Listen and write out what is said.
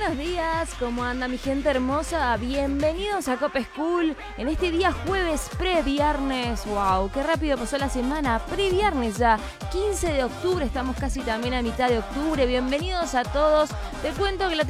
Buenos días, ¿cómo anda mi gente hermosa? Bienvenidos a Cop School en este día jueves pre-viernes. ¡Wow! ¡Qué rápido pasó la semana! Pre-viernes ya, 15 de octubre, estamos casi también a mitad de octubre. Bienvenidos a todos. Te cuento que la